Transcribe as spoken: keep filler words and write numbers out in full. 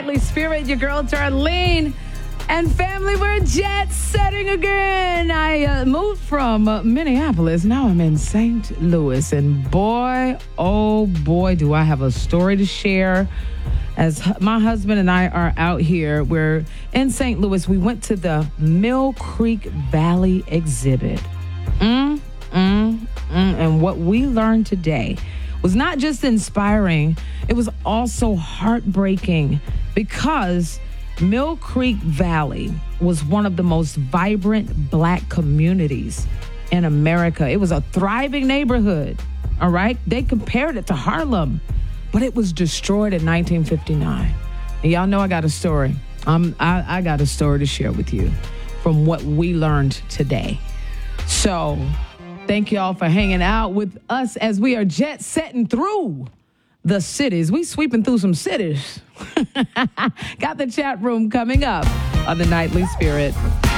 Nightly Spirit, your girl Darlene. And family, we're jet setting again. I uh, moved from uh, Minneapolis. Now I'm in Saint Louis. And boy, oh boy, do I have a story to share. As hu- my husband and I are out here, we're in Saint Louis. We went to the Mill Creek Valley exhibit. Mm, mm, mm. And what we learned today was not just inspiring, it was also heartbreaking because Mill Creek Valley was one of the most vibrant Black communities in America. It was a thriving neighborhood, all right? They compared it to Harlem, but it was destroyed in nineteen fifty-nine. And y'all know I got a story. Um, I, I got a story to share with you from what we learned today. So thank y'all for hanging out with us as we are jet setting through the cities. We sweeping through some cities. Got the chat room coming up on the Nightly Spirit.